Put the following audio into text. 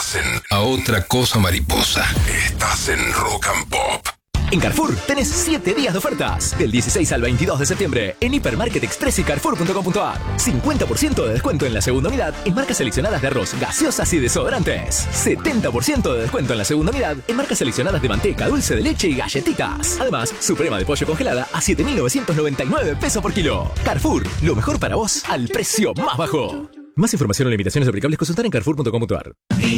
estás en A Otra Cosa Mariposa. Estás en Rock and Pop. En Carrefour tenés 7 días de ofertas. Del 16 al 22 de septiembre en Hipermarket Express y Carrefour.com.ar. 50% de descuento en la segunda unidad en marcas seleccionadas de arroz, gaseosas y desodorantes. 70% de descuento en la segunda unidad en marcas seleccionadas de manteca, dulce de leche y galletitas. Además, suprema de pollo congelada a 7.999 pesos por kilo. Carrefour, lo mejor para vos al precio más bajo. Más información o limitaciones aplicables consultar en Carrefour.com.ar.